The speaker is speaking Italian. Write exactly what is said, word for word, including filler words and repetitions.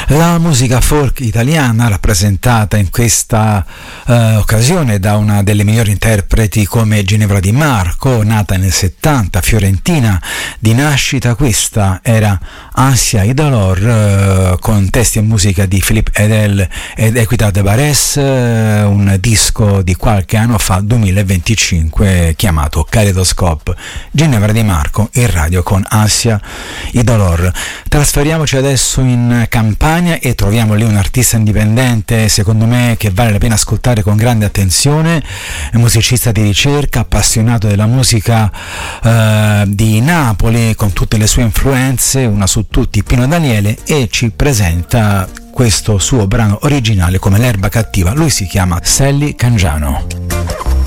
La musica folk italiana, rappresentata in questa eh, occasione da una delle migliori interpreti come Ginevra Di Marco, nata nel settanta, fiorentina di nascita. Questa era Ansia et Dolor, eh, con testi e musica di Philippe Edel ed Equita de Barès, eh, un disco di qualche anno fa, duemilaventicinque, chiamato Kaleidoscope. Ginevra Di Marco in radio con Ansia et Dolor. Trasferiamoci adesso in Campania e troviamo lì un artista indipendente, secondo me, che vale la pena ascoltare con grande attenzione. È musicista di ricerca, appassionato della musica eh, di Napoli, con tutte le sue influenze, una su tutti Pino Daniele, e ci presenta questo suo brano originale come L'erba cattiva. Lui si chiama Sally Cangiano.